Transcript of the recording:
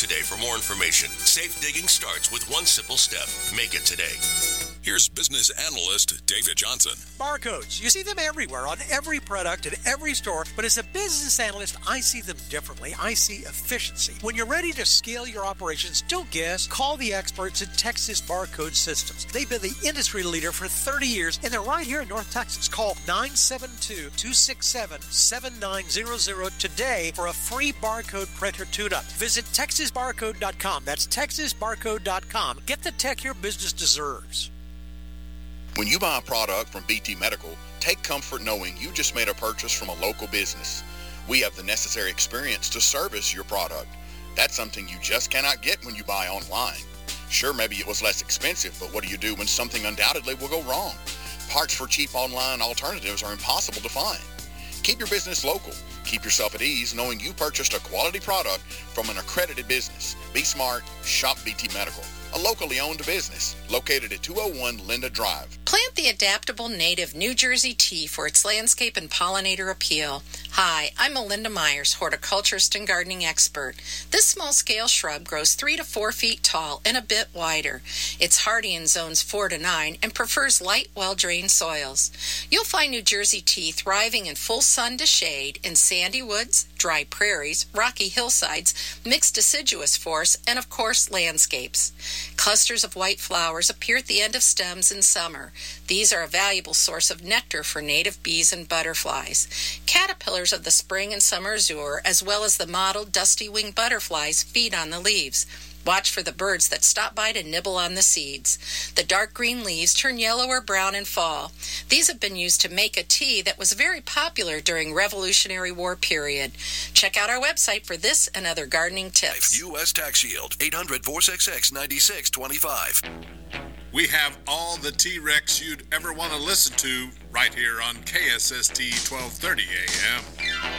today for more information. Safe digging starts with one simple step. Make it today. Here's business analyst David Johnson. Barcodes. You see them everywhere on every product in every store, but as a business analyst, I see them differently. I see efficiency. When you're ready to scale your operations, don't guess. Call the experts at Texas Barcode Systems. They've been the industry leader for 30 years, and they're right here in North Texas. Call 972-267-7900 today for a free barcode printer tune-up. Visit TexasBarcode.com. That's TexasBarcode.com. Get the tech your business deserves. When you buy a product from BT Medical, take comfort knowing you just made a purchase from a local business. We have the necessary experience to service your product. That's something you just cannot get when you buy online. Sure, maybe it was less expensive, but what do you do when something undoubtedly will go wrong? Parts for cheap online alternatives are impossible to find. Keep your business local. Keep yourself at ease knowing you purchased a quality product from an accredited business. Be smart. Shop BT Medical, a locally owned business located at 201 Linda Drive. Plant the adaptable native New Jersey tea for its landscape and pollinator appeal. Hi, I'm Melinda Myers, horticulturist and gardening expert. This small-scale shrub grows 3 to 4 feet tall and a bit wider. It's hardy in zones 4 to 9 and prefers light, well-drained soils. You'll find New Jersey tea thriving in full sun to shade in sandy woods, dry prairies, rocky hillsides, mixed deciduous forests, and of course landscapes. Clusters of white flowers appear at the end of stems in summer. These are a valuable source of nectar for native bees and butterflies. Caterpillars of the spring and summer azure, as well as the mottled dusty-winged butterflies, feed on the leaves. Watch for the birds that stop by to nibble on the seeds. The dark green leaves turn yellow or brown in fall. These have been used to make a tea that was very popular during Revolutionary War period. Check out our website for this and other gardening tips. U.S. Tax Shield, 800-466-9625. We have all the T-Rex you'd ever want to listen to right here on KSST 1230 AM.